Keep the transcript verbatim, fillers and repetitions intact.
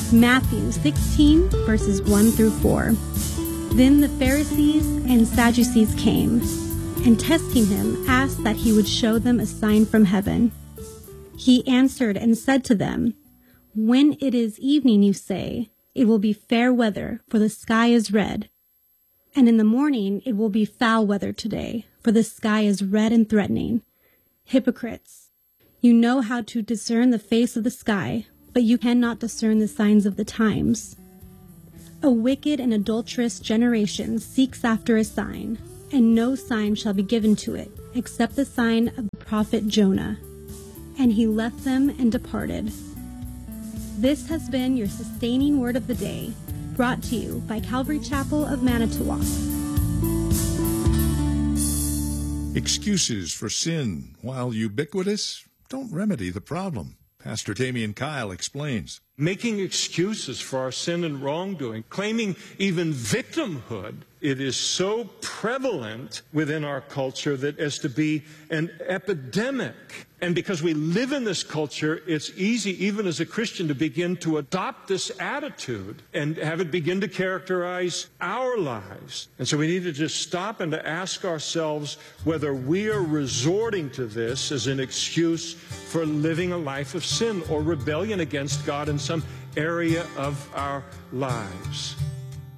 Matthew sixteen, verses one through four. Then the Pharisees and Sadducees came, and testing him, asked that he would show them a sign from heaven. He answered and said to them, "When it is evening, you say, 'It will be fair weather, for the sky is red.' And in the morning it will be foul weather today, for the sky is red and threatening. Hypocrites, you know how to discern the face of the sky, but you cannot discern the signs of the times. A wicked and adulterous generation seeks after a sign, and no sign shall be given to it, except the sign of the prophet Jonah." And he left them and departed. This has been your sustaining word of the day, brought to you by Calvary Chapel of Manitowoc. Excuses for sin, while ubiquitous, don't remedy the problem. Pastor Damian Kyle explains. Making excuses for our sin and wrongdoing, claiming even victimhood, it is so prevalent within our culture that as to be an epidemic. And because we live in this culture, it's easy, even as a Christian, to begin to adopt this attitude and have it begin to characterize our lives. And so we need to just stop and to ask ourselves whether we are resorting to this as an excuse for living a life of sin or rebellion against God in some area of our lives.